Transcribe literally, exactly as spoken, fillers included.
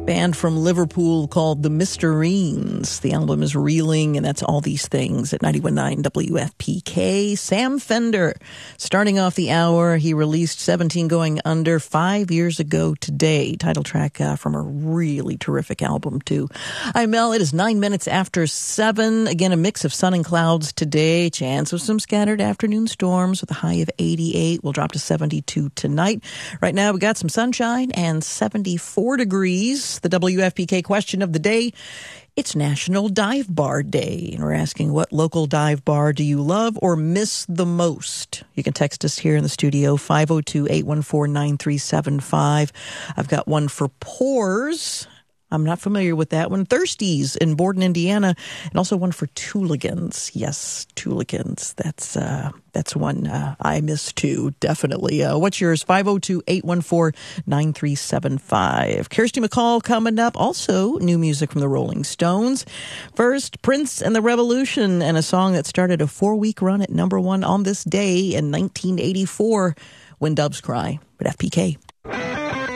Band from Liverpool called the Mysterines. The album is Reeling, and that's All These Things at ninety-one point nine W F P K. Sam Fender, starting off the hour, he released seventeen Going Under five years ago today. Title track uh, from a really terrific album, too. I'm Mel. It is nine minutes after seven. Again, a mix of sun and clouds today. Chance of some scattered afternoon storms with a high of eighty-eight. We'll drop to seventy-two tonight. Right now, we got some sunshine and seventy-four degrees. The W F P K question of the day, it's National Dive Bar Day, and we're asking what local dive bar do you love or miss the most? You can text us here in the studio, five oh two, eight one four, nine three seven five. I've got one for Pores. I'm not familiar with that one. Thirsties in Borden, Indiana, and also one for Tooligans. Yes, Tooligans. That's uh, that's one uh, I miss too, definitely. Uh, what's yours? five oh two, eight one four, nine three seven five. Kirsty MacColl coming up. Also, new music from the Rolling Stones. First, Prince and the Revolution, and a song that started a four-week run at number one on this day in nineteen eighty-four, When Doves Cry, at F P K.